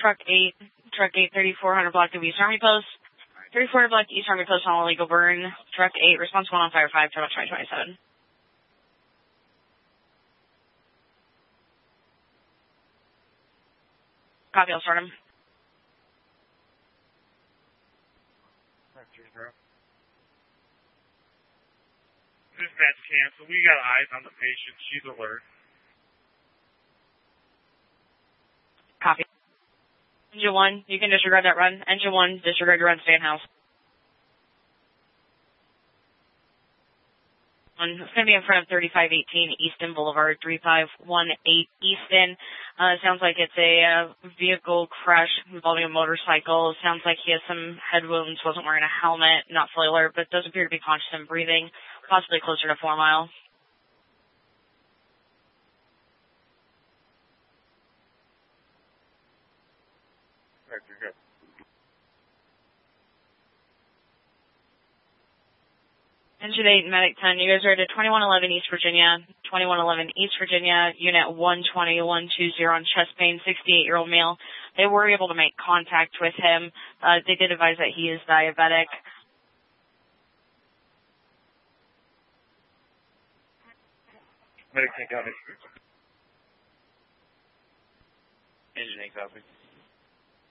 Truck 8, 3400 block of East Army Post. 3400 block East Army Post on illegal burn. Truck 8, response 1 on fire 5, total 2027. Copy, I'll start him. Dispatch cancel. We got eyes on the patient. She's alert. Copy. Engine 1, you can disregard that run. Engine 1, disregard your run, stay in house. It's going to be in front of 3518 Easton Boulevard, 3518 Easton. Sounds like it's a vehicle crash involving a motorcycle. Sounds like he has some head wounds, wasn't wearing a helmet, not fully alert, but does appear to be conscious and breathing, possibly closer to 4 Mile. Engine 8, Medic 10, you guys are at 2111 East Virginia, 2111 East Virginia, Unit 120-120 on chest pain, 68-year-old male. They were able to make contact with him. They did advise that he is diabetic. Medic 10 copy. Engine 8 copy.